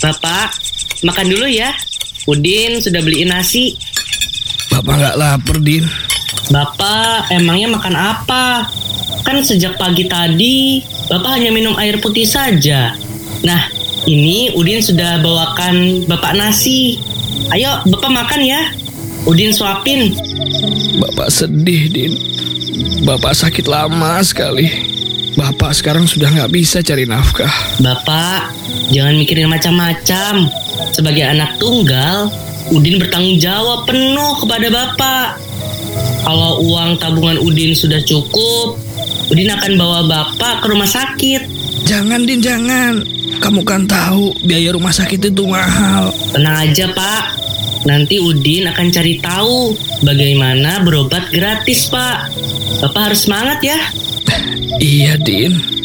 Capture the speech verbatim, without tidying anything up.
Bapak, makan dulu ya. Udin sudah beliin nasi. Bapak gak lapar, Din. Bapak, emangnya makan apa? Kan sejak pagi tadi, Bapak hanya minum air putih saja. Nah, ini Udin sudah bawakan Bapak nasi. Ayo, Bapak makan ya. Udin suapin. Bapak sedih, Din. Bapak sakit lama sekali. Bapak sekarang sudah gak bisa cari nafkah. Bapak, jangan mikirin macam-macam. Sebagai anak tunggal, Udin bertanggung jawab penuh kepada Bapak. Kalau uang tabungan Udin sudah cukup, Udin akan bawa Bapak ke rumah sakit. Jangan, Din, jangan. Kamu kan tahu biaya rumah sakit itu mahal. Tenang aja, Pak. Nanti Udin akan cari tahu bagaimana berobat gratis, Pak. Bapak harus semangat ya. Iya, Din.